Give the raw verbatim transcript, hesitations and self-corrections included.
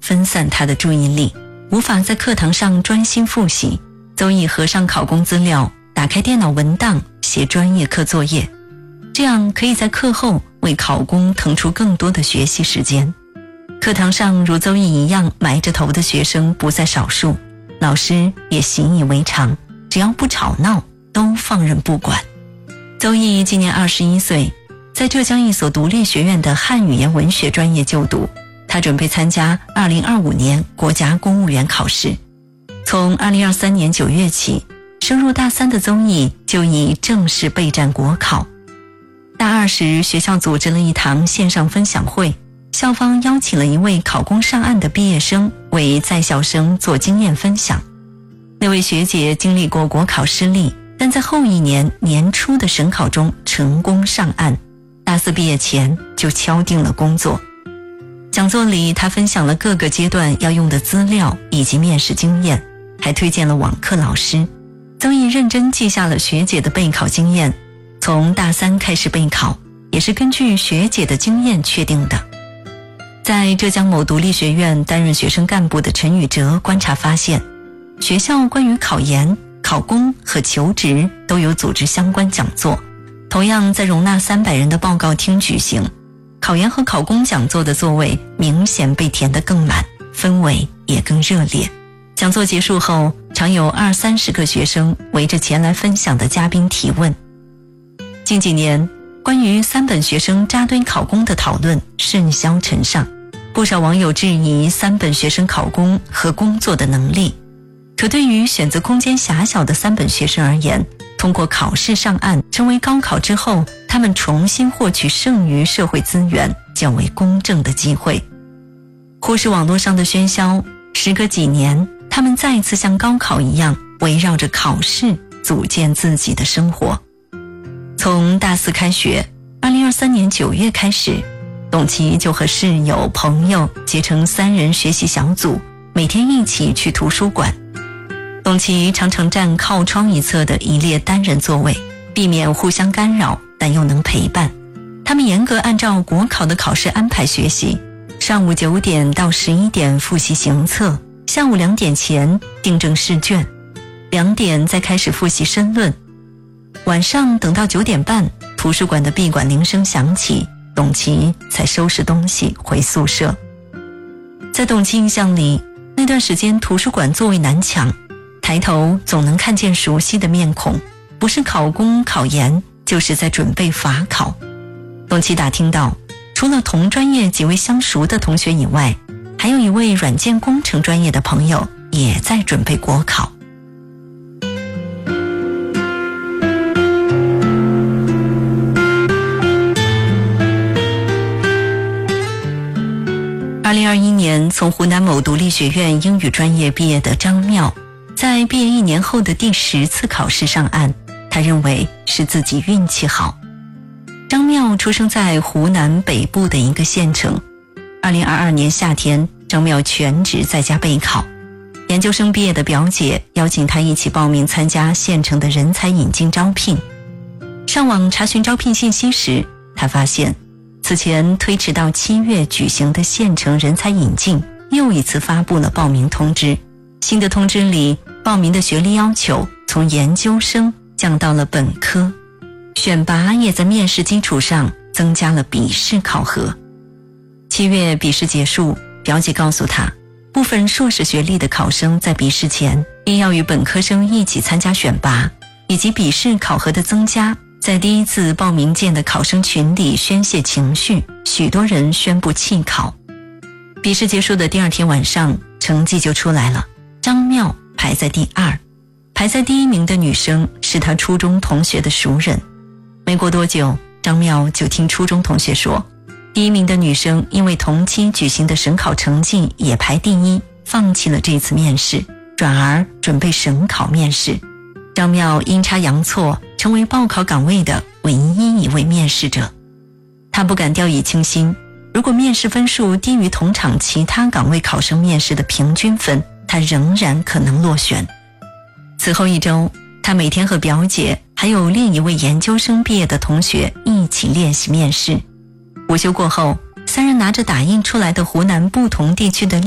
分散他的注意力，无法在课堂上专心复习。邹毅合上考公资料，打开电脑文档，写专业课作业，这样可以在课后为考公腾出更多的学习时间。课堂上如邹毅一样埋着头的学生不在少数，老师也习以为常，只要不吵闹都放任不管。邹毅今年二十一岁，在浙江一所独立学院的汉语言文学专业就读，他准备参加二零二五年国家公务员考试。从二零二三年九月起，升入大三的邹毅就已正式备战国考。大二时，学校组织了一堂线上分享会，校方邀请了一位考公上岸的毕业生为在校生做经验分享。那位学姐经历过国考失利，但在后一年年初的省考中成功上岸，大四毕业前就敲定了工作。讲座里，她分享了各个阶段要用的资料以及面试经验，还推荐了网课老师。邹毅认真记下了学姐的备考经验，从大三开始备考，也是根据学姐的经验确定的。在浙江某独立学院担任学生干部的陈宇哲观察发现，学校关于考研、考公和求职都有组织相关讲座，同样在容纳三百人的报告厅举行。考研和考公讲座的座位明显被填得更满，氛围也更热烈。讲座结束后，常有二三十个学生围着前来分享的嘉宾提问。近几年，关于三本学生扎堆考公的讨论甚嚣尘上，不少网友质疑三本学生考公和工作的能力。可对于选择空间狭小的三本学生而言，通过考试上岸成为高考之后他们重新获取剩余社会资源较为公正的机会。忽视网络上的喧嚣，时隔几年，他们再次像高考一样围绕着考试组建自己的生活。从大四开学，二零二三年九月开始，董琦就和室友朋友结成三人学习小组，每天一起去图书馆。董琦常常占靠窗一侧的一列单人座位，避免互相干扰，但又能陪伴。他们严格按照国考的考试安排学习，上午九点到十一点复习行测，下午两点前订正试卷，两点再开始复习申论。晚上等到九点半，图书馆的闭馆铃声响起，董琦才收拾东西回宿舍。在董琦印象里，那段时间图书馆座位难抢，抬头总能看见熟悉的面孔，不是考公考研，就是在准备法考。董琦打听到，除了同专业几位相熟的同学以外，还有一位软件工程专业的朋友也在准备国考。二零二一年从湖南某独立学院英语专业毕业的张妙，在毕业一年后的第十次考试上岸，他认为是自己运气好。张妙出生在湖南北部的一个县城。二零二二年夏天，张妙全职在家备考。研究生毕业的表姐邀请他一起报名参加县城的人才引进招聘。上网查询招聘信息时，他发现此前推迟到七月举行的县城人才引进又一次发布了报名通知。新的通知里，报名的学历要求从研究生降到了本科，选拔也在面试基础上增加了笔试考核。七月笔试结束，表姐告诉他，部分硕士学历的考生在笔试前亦要与本科生一起参加选拔，以及笔试考核的增加，在第一次报名届的考生群里宣泄情绪，许多人宣布弃考。笔试结束的第二天晚上，成绩就出来了，张妙排在第二，排在第一名的女生是她初中同学的熟人。没过多久，张妙就听初中同学说，第一名的女生因为同期举行的省考成绩也排第一，放弃了这次面试，转而准备省考面试。张妙阴差阳错成为报考岗位的唯一一位面试者。他不敢掉以轻心，如果面试分数低于同场其他岗位考生面试的平均分，他仍然可能落选。此后一周，他每天和表姐还有另一位研究生毕业的同学一起练习面试。午休过后，三人拿着打印出来的湖南不同地区的